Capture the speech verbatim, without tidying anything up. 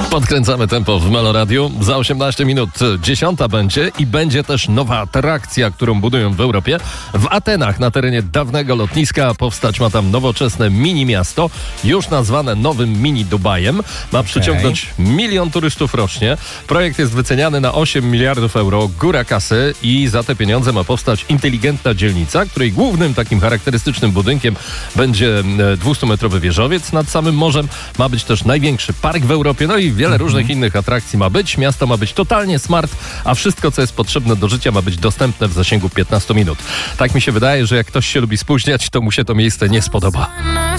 Podkręcamy tempo w Meloradiu. Za osiemnaście minut dziesiąta będzie i będzie też nowa atrakcja, którą budują w Europie. W Atenach, na terenie dawnego lotniska, powstać ma tam nowoczesne mini miasto, już nazwane nowym mini Dubajem. Ma przyciągnąć milion turystów rocznie. Projekt jest wyceniany na osiem miliardów euro, góra kasy, i za te pieniądze ma powstać inteligentna dzielnica, której głównym takim charakterystycznym budynkiem będzie dwustumetrowy wieżowiec nad samym morzem. Ma być też największy park w Europie, no i wiele różnych innych atrakcji ma być. Miasto ma być totalnie smart, a wszystko, co jest potrzebne do życia, ma być dostępne w zasięgu piętnastu minut. Tak mi się wydaje, że jak ktoś się lubi spóźniać, to mu się to miejsce nie spodoba.